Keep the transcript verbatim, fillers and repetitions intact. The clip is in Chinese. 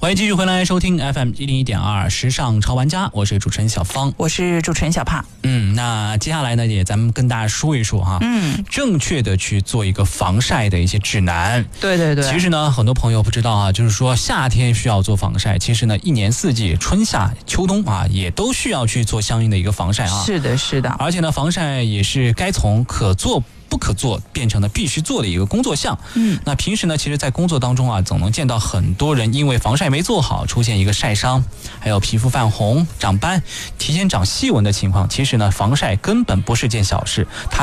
欢迎继续回来收听 F M 一零一点二时尚潮玩家，我是主持人小芳， 我是主持人小帕。 嗯，那接下来呢，也咱们跟大家说一说哈，嗯，正确的去做一个防晒的一些指南。 对对对。 其实呢，很多朋友不知道啊，就是说夏天需要做防晒，其实呢，一年四季，春夏秋冬啊，也都需要去做相应的一个防晒啊。 是的，是的。 而且呢，防晒也是该从可做不可做变成了必须做的一个工作项。嗯，那平时呢，其实在工作当中啊，总能见到很多人因为防晒没做好，出现一个晒伤，还有皮肤泛红、长斑、提前长细纹的情况。其实呢，防晒根本不是件小事，它